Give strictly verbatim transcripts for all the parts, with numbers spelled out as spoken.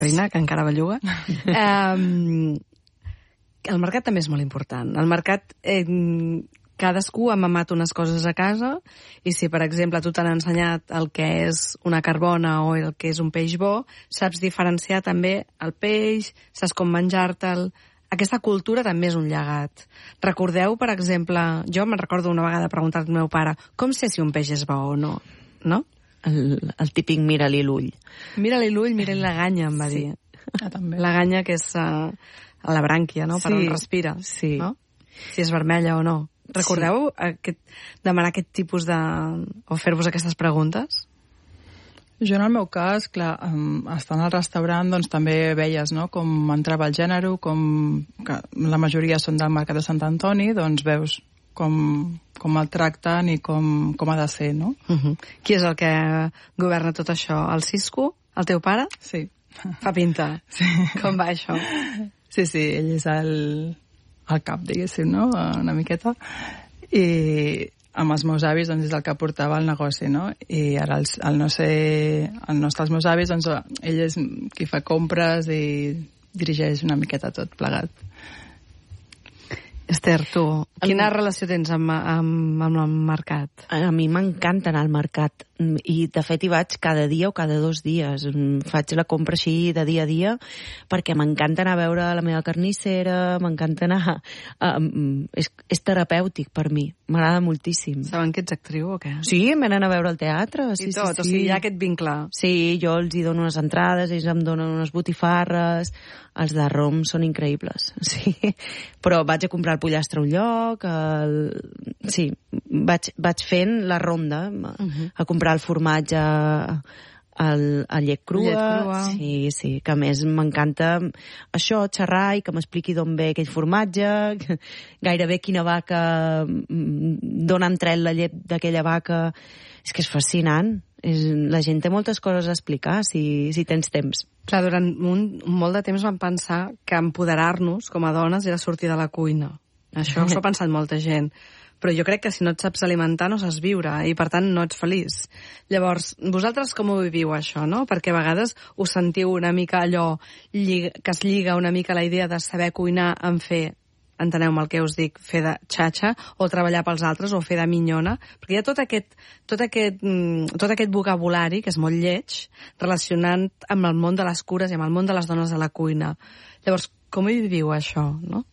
Reina, que encara belluga. um, el mercat també és molt important. El mercat, eh, cadascú ha mamat unes coses a casa i si, per exemple, tu t'han ensenyat el que és una carbona o el que és un peix bo, saps diferenciar també el peix, saps com menjar-te'l. Aquesta cultura també és un llegat. Recordeu, per exemple, jo me'n recordo una vegada preguntar al meu pare com sé si un peix és bo o no, no? El, el típic mira-li l'ull. Mira-li l'ull, mira-li la ganya, em va Sí. dir. Ah, també. La ganya que és uh, a la brànquia, no? Per Sí. on respira. Sí. No? Si és vermella o no. Recordeu sí. aquest, demanar aquest tipus de... o fer-vos aquestes preguntes? Jo, en el meu cas, clar, estant al restaurant, doncs també veies, no?, com entrava el gènere, com que la majoria són del Mercat de Sant Antoni, doncs veus com, com el tracten i com, com ha de ser, no? Uh-huh. Qui és el que governa tot això? El Cisco? El teu pare? Sí. Fa pinta. Sí. Com va això? Sí, sí, ell és el, el cap, diguéssim, no?, una miqueta. I amb els meus avis, doncs, és el que portava el negoci, no? I ara, el, el no ser... El no estar els meus avis, doncs, ell és qui fa compres i dirigeix una miqueta tot plegat. Esther, tu, quina el... relació tens amb, amb, amb el mercat? A mi m'encanta anar al mercat i, de fet, hi vaig cada dia o cada dos dies. Faig la compra així de dia a dia perquè m'encanta anar a veure la meva carnissera, m'encanta anar... Uh, és, és terapèutic per mi, m'agrada moltíssim. Saben que ets actriu o què? Sí, em venen a veure al teatre. Sí, I tot, sí, sí. O sigui, hi ha aquest vincle. Sí, jo els hi dono unes entrades, ells em donen unes botifarres, els de rom són increïbles, sí. Però vaig a comprar el pollastre a un lloc, el... sí, vaig, vaig fent la ronda, uh-huh. a comprar el formatge al, a llet crua. Llet crua. Sí, sí, que a més m'encanta això, xerrar i que m'expliqui d'on ve aquell formatge, gairebé quina vaca, d'on han tret la llet d'aquella vaca. És que és fascinant. És, la gent té moltes coses a explicar si, si tens temps. Clar, durant un, molt de temps vam pensar que empoderar-nos com a dones era sortir de la cuina. Això s'ho ha pensat molta gent. Però jo crec que si no et saps alimentar no saps viure i, per tant, no ets feliç. Llavors, vosaltres com ho viviu, això, no? Perquè a vegades us sentiu una mica allò lliga, que es lliga una mica la idea de saber cuinar en fer, enteneu-me el que us dic, fer de xatxa o treballar pels altres o fer de minyona, perquè hi ha tot aquest, tot aquest, tot aquest vocabulari, que és molt lleig, relacionant amb el món de les cures i amb el món de les dones de la cuina. Llavors, com hi viviu això, no?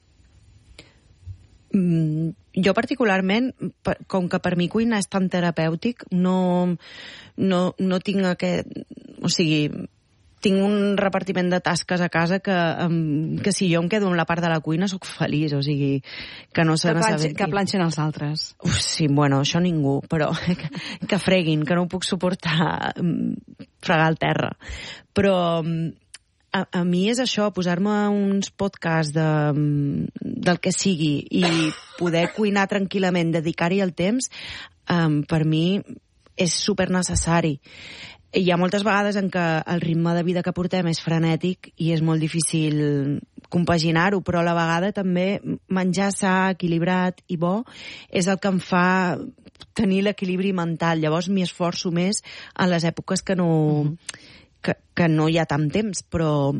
Mm, jo particularment, per, com que per mi cuina és tan terapèutic, no, no, no tinc aquest... O sigui, tinc un repartiment de tasques a casa que, um, que si jo em quedo en la part de la cuina sóc feliç, o sigui, que no se n'assabenti. Que planxin els altres. Uf, sí, bueno, això ningú, però que, que freguin, que no ho puc suportar um, fregar al terra. Però... Um, A, a mi és això, posar-me uns podcasts de, del que sigui i poder cuinar tranquil·lament, dedicar-hi el temps, um, per mi és super necessari. Hi ha moltes vegades en què el ritme de vida que portem és frenètic i és molt difícil compaginar-ho, però a la vegada també menjar sa, equilibrat i bo és el que em fa tenir l'equilibri mental. Llavors m'hi esforço més en les èpoques que no... Mm-hmm. Que, que no hi ha tant temps, però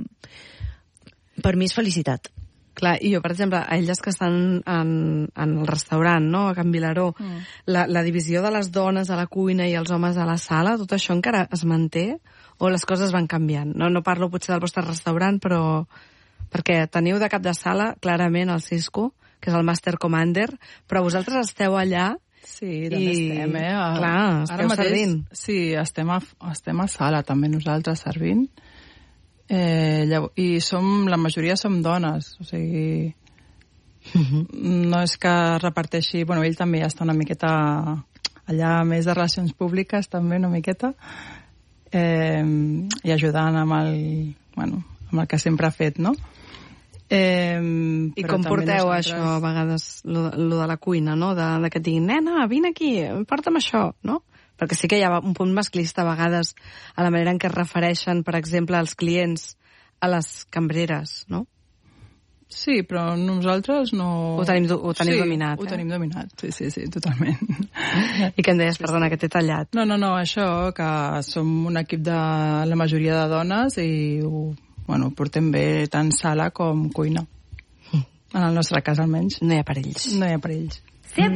per mi és felicitat. Clar, i jo, per exemple, a elles que estan en, en el restaurant, no?, a Can Vilaró, mm. la, la divisió de les dones a la cuina i els homes a la sala, tot això encara es manté o les coses van canviant? No, no parlo potser del vostre restaurant, però perquè teniu de cap de sala clarament el Cisco, que és el Master Commander, però vosaltres esteu allà. Sí, també I, estem, eh? A, clar, esteu ara mateix, servint. Sí, estem a, estem a sala, també nosaltres, servint. Eh, llavors, I som, la majoria som dones, o sigui... Uh-huh. No és que reparteixi... Bueno, ell també està una miqueta allà, més de relacions públiques, també una miqueta, eh, i ajudant amb el, bueno, amb el que sempre ha fet, no? Eh, I com porteu nosaltres... això a vegades, lo, lo de la cuina, no? De, de que et diguin, nena, vine aquí, porta'm això, no? Perquè sí que hi ha un punt masclista a vegades a la manera en què es refereixen, per exemple, els clients a les cambreres, no? Sí, però nosaltres no... Ho tenim, ho tenim sí, dominat, ho eh? tenim dominat, sí, sí, sí, totalment. I què em deies, perdona, que t'he tallat? No, no, no, això, que som un equip de la majoria de dones i ho bueno, portem bé tant sala com cuina. En el nostre cas, almenys. No hi ha perills. No hi ha perills.